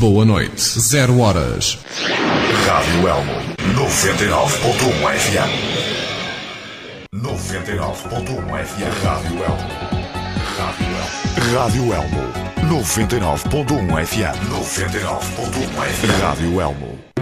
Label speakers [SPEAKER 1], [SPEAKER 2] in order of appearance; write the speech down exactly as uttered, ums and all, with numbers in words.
[SPEAKER 1] Boa noite. Zero horas.
[SPEAKER 2] Rádio Elmo. noventa e nove ponto um F M. noventa e nove ponto um F M. Rádio Elmo. Rádio Elmo. Rádio Elmo. noventa e nove ponto um F M. noventa e nove ponto um F M. Rádio Elmo.